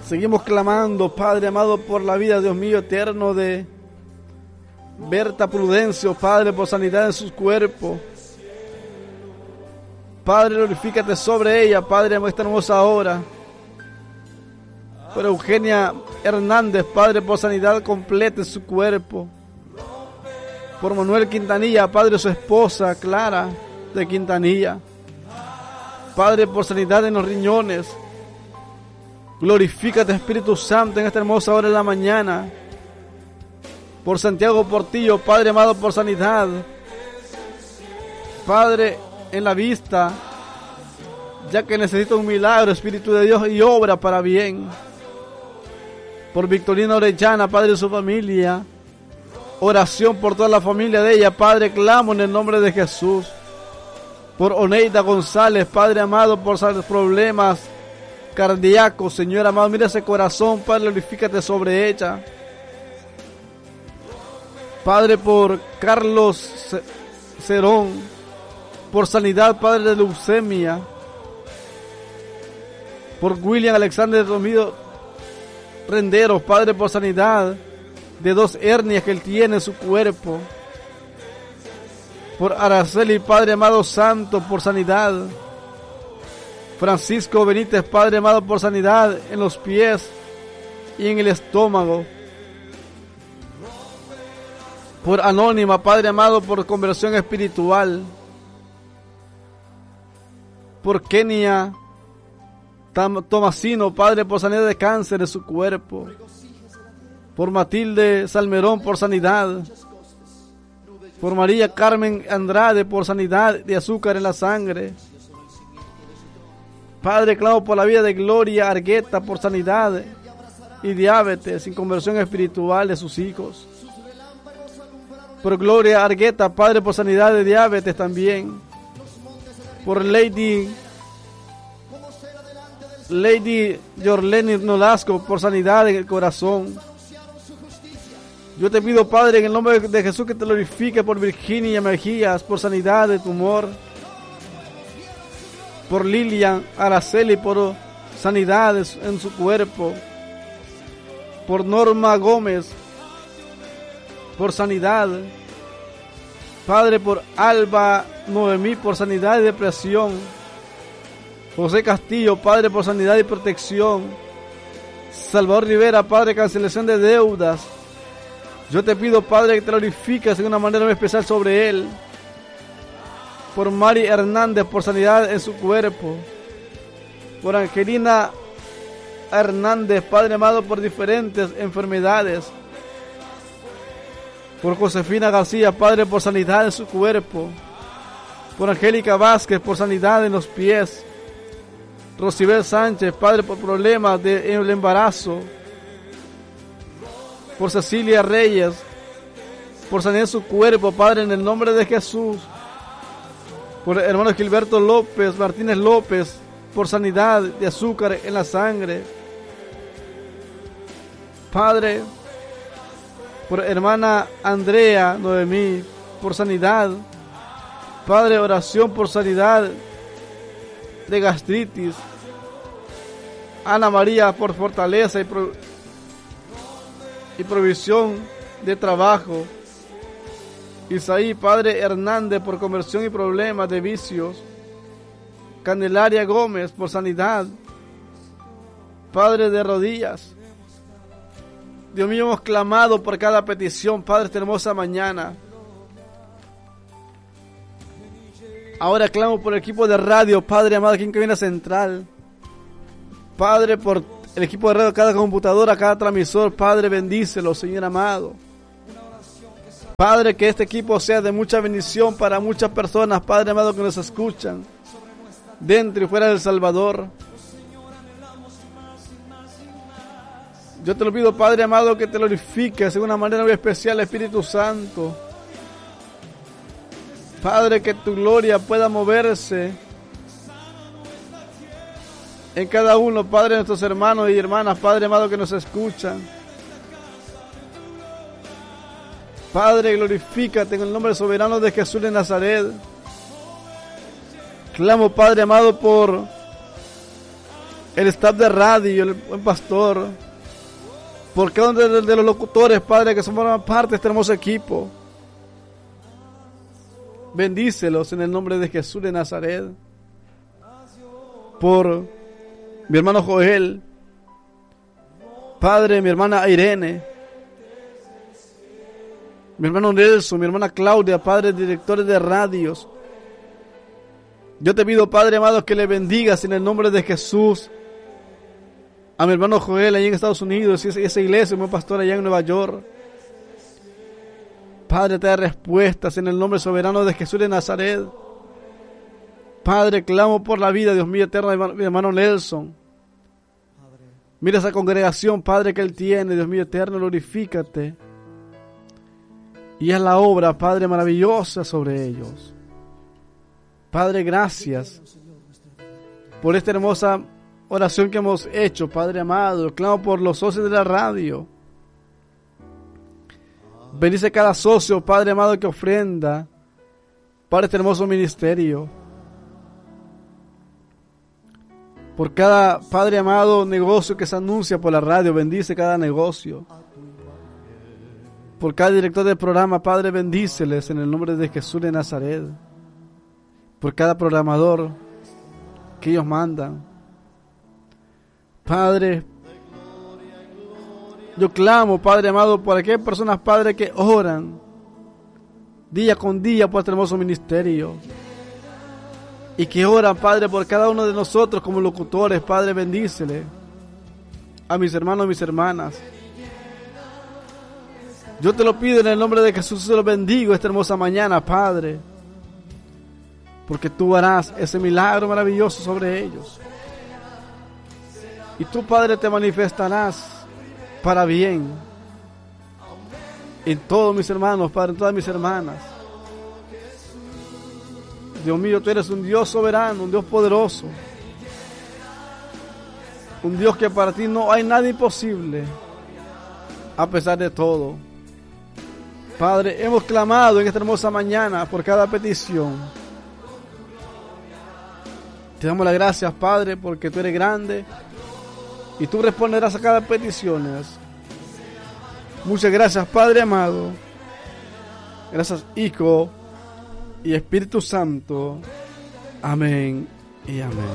Seguimos clamando, Padre amado, por la vida, Dios mío, eterno, de Berta Prudencio, Padre, por sanidad en sus cuerpos. Padre, glorifícate sobre ella, Padre, en esta hermosa hora. Por Eugenia Hernández, Padre, por sanidad completa en su cuerpo. Por Manuel Quintanilla, Padre, su esposa, Clara de Quintanilla. Padre, por sanidad en los riñones. Glorifícate, Espíritu Santo, en esta hermosa hora de la mañana. Por Santiago Portillo, Padre amado, por sanidad. Padre, en la vista, ya que necesita un milagro, Espíritu de Dios, y obra para bien. Por Victorina Orellana, Padre, de su familia. Oración por toda la familia de ella, Padre, clamo en el nombre de Jesús. Por Oneida González, Padre amado, por problemas cardíacos, Señor amado, mira ese corazón, Padre, glorifícate sobre ella. Padre, por Carlos Cerón, por sanidad, Padre, de leucemia. Por William Alexander Romero Renderos, Padre, por sanidad de 2 hernias que él tiene en su cuerpo. Por Araceli, Padre amado santo, por sanidad. Francisco Benítez, Padre amado, por sanidad en los pies y en el estómago. Por Anónima, Padre amado, por conversión espiritual. Por Kenia Tomasino, Padre, por sanidad de cáncer en su cuerpo. Por Matilde Salmerón, por sanidad. Por María Carmen Andrade, por sanidad de azúcar en la sangre. Padre, clamo por la vida de Gloria Argueta, por sanidad y diabetes y conversión espiritual de sus hijos. Por Gloria Argueta, Padre, por sanidad de diabetes también. Por Lady Yorleni Nolasco, por sanidad en el corazón. Yo te pido, Padre, en el nombre de Jesús, que te glorifique por Virginia Mejías, por sanidad de tumor. Por Lilian Araceli, por sanidad en su cuerpo. Por Norma Gómez, por sanidad. Padre, por Alba Noemí, por sanidad y depresión. José Castillo, Padre, por sanidad y protección. Salvador Rivera, Padre, cancelación de deudas. Yo te pido, Padre, que te glorifiques de una manera muy especial sobre él. Por Mari Hernández, por sanidad en su cuerpo. Por Angelina Hernández, Padre amado, por diferentes enfermedades. Por Josefina García, Padre, por sanidad en su cuerpo. Por Angélica Vázquez, por sanidad en los pies. Rosibel Sánchez, Padre, por problemas en el embarazo. Por Cecilia Reyes, por sanidad en su cuerpo, Padre, en el nombre de Jesús. Por el hermano Gilberto López Martínez López, por sanidad de azúcar en la sangre. Padre, por hermana Andrea Noemí, por sanidad. Padre, oración por sanidad de gastritis. Ana María, por fortaleza y provisión de trabajo. Isaí, Padre Hernández, por conversión y problemas de vicios. Candelaria Gómez, por sanidad. Padre, de rodillas. Dios mío, hemos clamado por cada petición, Padre, esta hermosa mañana. Ahora clamo por el equipo de radio, Padre amado, aquí en Cabina Central. Padre, por el equipo de radio, cada computadora, cada transmisor, Padre, bendícelo, Señor amado. Padre, que este equipo sea de mucha bendición para muchas personas, Padre amado, que nos escuchan dentro y fuera del Salvador. Yo te lo pido, Padre amado, que te glorifiques de una manera muy especial, Espíritu Santo. Padre, que tu gloria pueda moverse en cada uno, Padre, de nuestros hermanos y hermanas, Padre amado, que nos escuchan. Padre, glorifícate en el nombre soberano de Jesús de Nazaret. Clamo, Padre amado, por el staff de radio, el buen pastor, por cada uno de los locutores, Padre, que somos parte de este hermoso equipo. Bendícelos en el nombre de Jesús de Nazaret. Por mi hermano Joel, Padre, mi hermana Irene, mi hermano Nelson, mi hermana Claudia, Padre, directores de radios. Yo te pido, Padre amado, que le bendigas en el nombre de Jesús a mi hermano Joel allá en Estados Unidos y esa iglesia, mi pastor allá en Nueva York. Padre, te da respuestas en el nombre soberano de Jesús de Nazaret. Padre, clamo por la vida, Dios mío eterno, de mi hermano Nelson. Mira esa congregación, Padre, que él tiene, Dios mío eterno, glorifícate. Y haz la obra, Padre, maravillosa sobre ellos. Padre, gracias por esta hermosa oración que hemos hecho, Padre amado. Clamo por los socios de la radio. Bendice cada socio, Padre amado, que ofrenda para este hermoso ministerio. Por cada, Padre amado, negocio que se anuncia por la radio, bendice cada negocio. Por cada director del programa, Padre, bendíceles en el nombre de Jesús de Nazaret. Por cada programador que ellos mandan. Padre, yo clamo, Padre amado, por aquellas personas, Padre, que oran día con día por este hermoso ministerio. Y que oran, Padre, por cada uno de nosotros como locutores. Padre, bendícele a mis hermanos y mis hermanas. Yo te lo pido en el nombre de Jesús, se lo bendigo esta hermosa mañana, Padre. Porque tú harás ese milagro maravilloso sobre ellos. Y tú, Padre, te manifestarás para bien en todos mis hermanos, Padre, en todas mis hermanas. Dios mío, tú eres un Dios soberano, un Dios poderoso. Un Dios que para ti no hay nada imposible, a pesar de todo. Padre, hemos clamado en esta hermosa mañana por cada petición. Te damos las gracias, Padre, porque tú eres grande y tú responderás a cada petición. Muchas gracias, Padre amado. Gracias, Hijo y Espíritu Santo. Amén y amén.